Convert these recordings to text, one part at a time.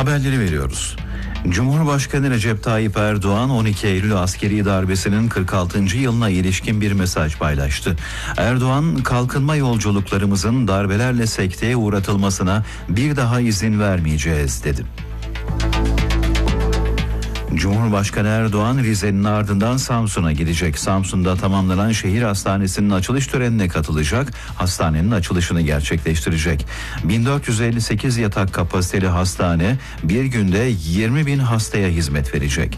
Haberleri veriyoruz. Cumhurbaşkanı Recep Tayyip Erdoğan 12 Eylül askeri darbesinin 46. yılına ilişkin bir mesaj paylaştı. Erdoğan, kalkınma yolculuklarımızın darbelerle sekteye uğratılmasına bir daha izin vermeyeceğiz dedi. Cumhurbaşkanı Erdoğan Rize'nin ardından Samsun'a gidecek. Samsun'da tamamlanan şehir hastanesinin açılış törenine katılacak, hastanenin açılışını gerçekleştirecek. 1458 yatak kapasiteli hastane bir günde 20.000 hastaya hizmet verecek.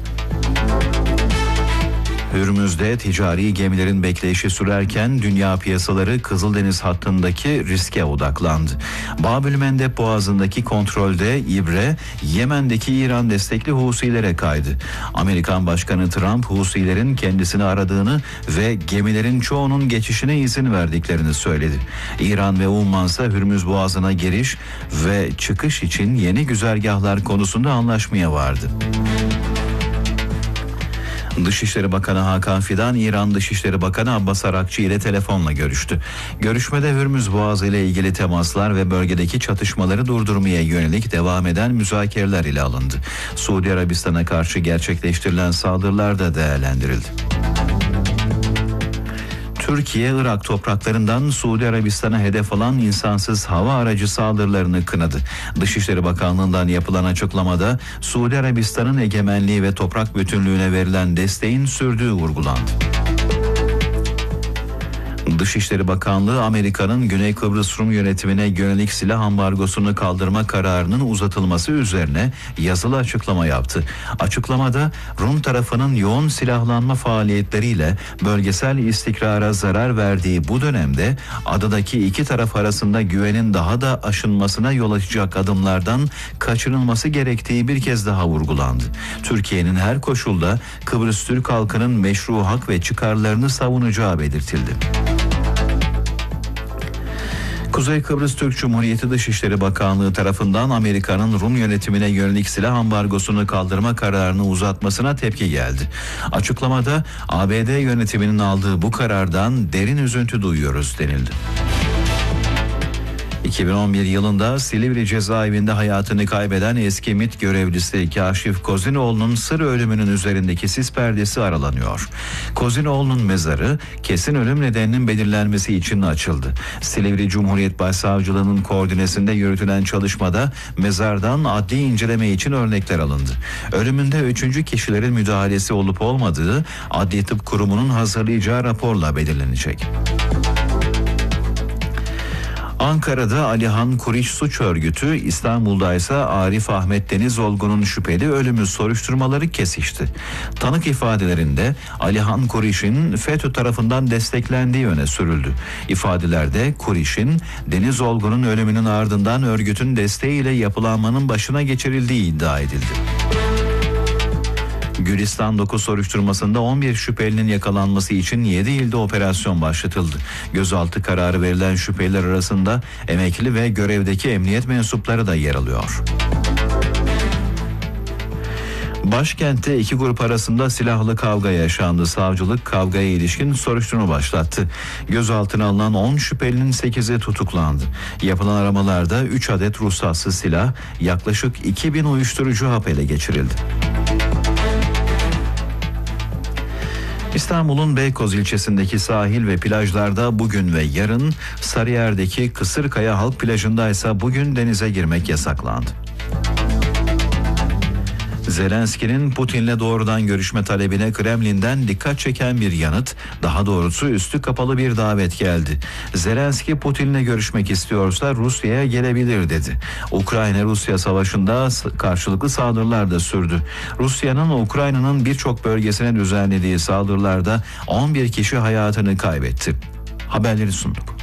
Hürmüz'de ticari gemilerin bekleyişi sürerken dünya piyasaları Kızıldeniz hattındaki riske odaklandı. Bab-ül-Mendeb Boğazı'ndaki kontrolde ibre Yemen'deki İran destekli Husilere kaydı. Amerikan Başkanı Trump Husilerin kendisini aradığını ve gemilerin çoğunun geçişine izin verdiklerini söyledi. İran ve Umman ise Hürmüz Boğazı'na giriş ve çıkış için yeni güzergahlar konusunda anlaşmaya vardı. Dışişleri Bakanı Hakan Fidan, İran Dışişleri Bakanı Abbas Arakçı ile telefonla görüştü. Görüşmede Hürmüz Boğazı ile ilgili temaslar ve bölgedeki çatışmaları durdurmaya yönelik devam eden müzakereler ile alındı. Suudi Arabistan'a karşı gerçekleştirilen saldırılar da değerlendirildi. Türkiye, Irak topraklarından Suudi Arabistan'a hedef alan insansız hava aracı saldırılarını kınadı. Dışişleri Bakanlığı'ndan yapılan açıklamada Suudi Arabistan'ın egemenliği ve toprak bütünlüğüne verilen desteğin sürdüğü vurgulandı. Dışişleri Bakanlığı, Amerika'nın Güney Kıbrıs Rum yönetimine yönelik silah ambargosunu kaldırma kararının uzatılması üzerine yazılı açıklama yaptı. Açıklamada Rum tarafının yoğun silahlanma faaliyetleriyle bölgesel istikrara zarar verdiği bu dönemde adadaki iki taraf arasında güvenin daha da aşınmasına yol açacak adımlardan kaçınılması gerektiği bir kez daha vurgulandı. Türkiye'nin her koşulda Kıbrıs Türk halkının meşru hak ve çıkarlarını savunacağı belirtildi. Kuzey Kıbrıs Türk Cumhuriyeti Dışişleri Bakanlığı tarafından Amerika'nın Rum yönetimine yönelik silah ambargosunu kaldırma kararını uzatmasına tepki geldi. Açıklamada ABD yönetiminin aldığı bu karardan derin üzüntü duyuyoruz denildi. 2011 yılında Silivri cezaevinde hayatını kaybeden eski MİT görevlisi Kaşif Kozinoğlu'nun sır ölümünün üzerindeki sis perdesi aralanıyor. Kozinoğlu'nun mezarı kesin ölüm nedeninin belirlenmesi için açıldı. Silivri Cumhuriyet Başsavcılığı'nın koordinesinde yürütülen çalışmada mezardan adli inceleme için örnekler alındı. Ölümünde 3. kişilerin müdahalesi olup olmadığı Adli Tıp Kurumu'nun hazırlayacağı raporla belirlenecek. Ankara'da Alihan Kuriş Suç Örgütü, İstanbul'da ise Arif Ahmet Deniz Olgun'un şüpheli ölümü soruşturmaları kesişti. Tanık ifadelerinde Alihan Kuriş'in FETÖ tarafından desteklendiği öne sürüldü. İfadelerde Kuriş'in Deniz Olgun'un ölümünün ardından örgütün desteğiyle yapılanmanın başına geçirildiği iddia edildi. Gülistan 9 soruşturmasında 11 şüphelinin yakalanması için 7 ilde operasyon başlatıldı. Gözaltı kararı verilen şüpheliler arasında emekli ve görevdeki emniyet mensupları da yer alıyor. Başkentte iki grup arasında silahlı kavga yaşandı. Savcılık kavgaya ilişkin soruşturma başlattı. Gözaltına alınan 10 şüphelinin 8'i tutuklandı. Yapılan aramalarda 3 adet ruhsatsız silah, yaklaşık 2000 uyuşturucu hap ele geçirildi. İstanbul'un Beykoz ilçesindeki sahil ve plajlarda bugün ve yarın, Sarıyer'deki Kısırkaya Halk Plajı'nda ise bugün denize girmek yasaklandı. Zelenski'nin Putin'le doğrudan görüşme talebine Kremlin'den dikkat çeken bir yanıt, daha doğrusu üstü kapalı bir davet geldi. Zelenski, Putin'le görüşmek istiyorsa Rusya'ya gelebilir dedi. Ukrayna-Rusya savaşında karşılıklı saldırılar da sürdü. Rusya'nın Ukrayna'nın birçok bölgesine düzenlediği saldırılarda 11 kişi hayatını kaybetti. Haberleri sunduk.